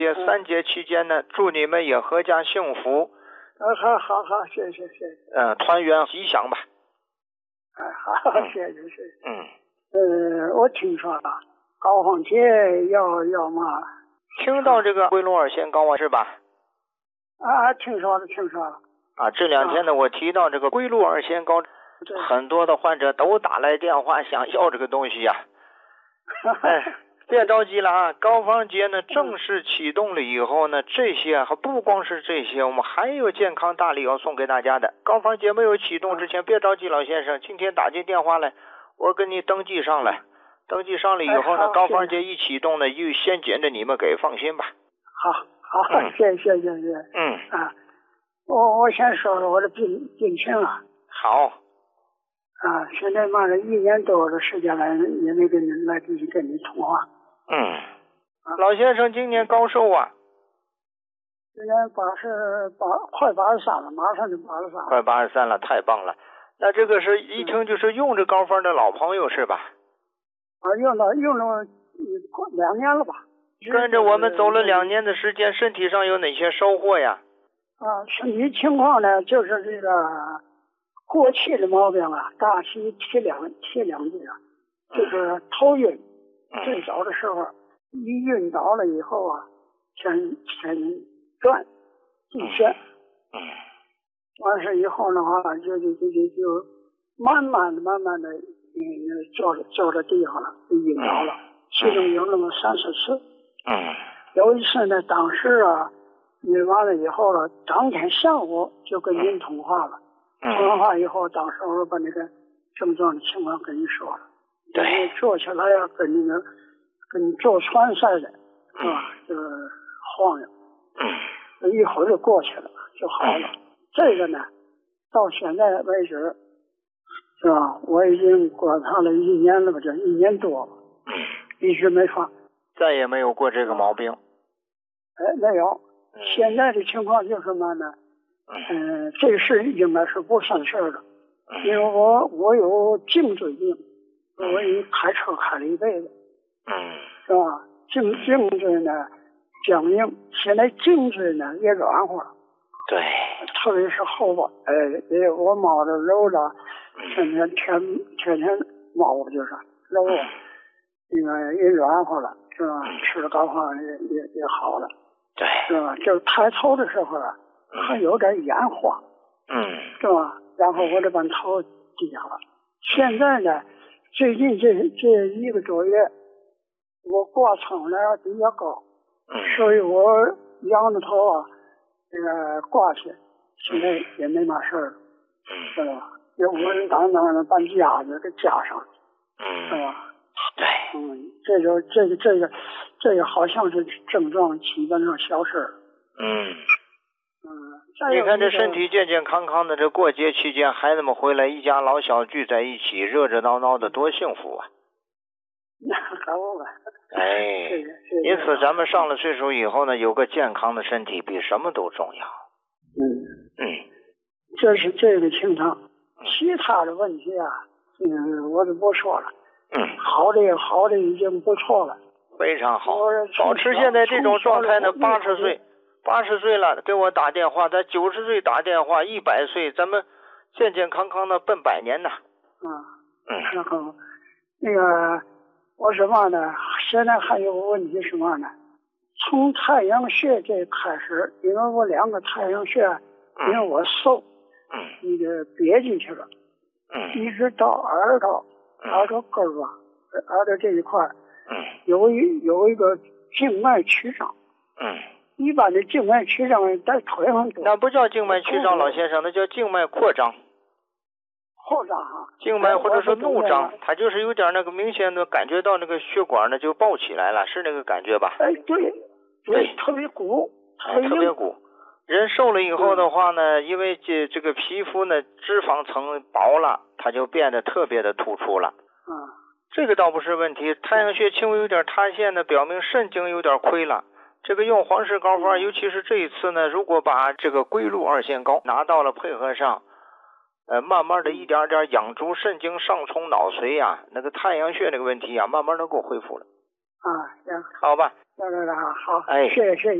这3节期间呢，祝你们也阖家幸福。 好，谢谢。 团圆吉祥吧。 好，谢谢。我听说了，高坊节要嘛？ 听到这个归路二仙高啊，是吧？ 听说了。 这2天呢，我提到这个归路二仙高，很多的患者都打来电话想要这个东西呀。别着急了啊！高坊节呢正式启动了以后呢，这些还不光是这些，我们还有健康大礼要送给大家的。高坊节没有启动之前，别着急，老先生，今天打进电话来，我给你登记上来。登记上了以后呢，高坊节一启动呢，又先捡着你们给，放心吧。 好，谢谢。我先说说我的病情啊。 好。 现在嘛1年多的时间了，也没跟你通话。 老先生今年高寿啊？ 今年快83了，马上就83。 快83了，太棒了。那这个是一听就是用这高坊的老朋友是吧？ 用了2年了吧。 跟着我们走了2年的时间，身体上有哪些收获呀？ 身体情况呢，就是这个过气的毛病啊，大体体两句啊，就是头晕。最早的时候，一晕倒了以后啊，天转地旋。完事以后的话，就慢慢的坐在地上了，就晕倒了。其中有那么3、4次。有一次呢，当时啊，晕完了以后了，当天下午就跟您通话了。通完话以后，当时我把那个症状的情况跟你说了。对，坐起来呀，跟坐船似的，就是晃悠。一会儿就过去了，就好了。这个呢，到现在为止，是吧？我已经观察了1年了吧，这1年多了，一直没发， 再也没有过这个毛病。 没有。现在的情况就是什么呢？这事应该是不算事的，因为我有颈椎病，我已开车开了一辈子，是吧？颈椎呢僵硬，现在颈椎呢也软和了。对，特别是后边，我摸着揉着，天天摸就是揉，那个也软和了，是吧？吃了高方也好了，对，是吧？就是抬头的时候啊，还有点眼花，是吧？然后我就把头低下了。现在呢，最近这1个多月，我挂窗帘比较高，所以我仰着头啊，这个挂起，现在也没嘛事儿，是吧？也稳当当的把夹子给夹上，是吧？对，这个好像是症状基本上消失了。 你看这身体健健康康的，这过节期间孩子们回来，一家老小聚在一起，热热闹闹的，多幸福啊！ 可不嘛。 因此咱们上了岁数以后呢，有个健康的身体比什么都重要。 这是这个情况，其他的问题啊，我就不说了。好的已经不错了， 非常好。保持现在这种状态呢，80岁了给我打电话，咱90岁打电话，100岁，咱们健健康康的奔100年呢。 然后那个我什么呢？现在还有个问题什么呢？从太阳穴这开始，因为我2个太阳穴，因为我瘦，那个憋进去了，一直到耳朵根儿吧，耳朵这一块，有一个静脉曲张。一般的静脉曲张在腿上多。 那不叫静脉曲张，老先生，那叫静脉扩张。 扩张哈。 静脉或者说怒张，它就是有点那个明显的感觉到那个血管呢就爆起来了，是那个感觉吧？ 对，特别鼓， 特别鼓。人瘦了以后的话呢，因为这个皮肤呢脂肪层薄了，它就变得特别的突出了。这个倒不是问题，太阳穴轻微有点塌陷呢，表明肾经有点亏了。这个用黄氏膏方，尤其是这一次呢，如果把这个归路二仙膏拿到了配合上，慢慢的一点点养足肾经上冲脑髓呀，那个太阳穴那个问题啊，慢慢能够恢复了。 啊，行， 好吧？ 好， 哎， 谢谢。